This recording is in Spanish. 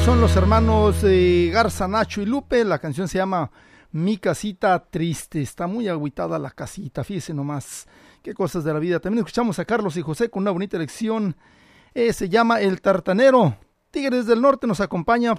son los hermanos Garza, Nacho y Lupe. La canción se llama Mi Casita Triste. Está muy agüitada la casita, fíjese nomás qué cosas de la vida. También escuchamos a Carlos y José con una bonita elección. Se llama El Tartanero. Tigres del Norte nos acompaña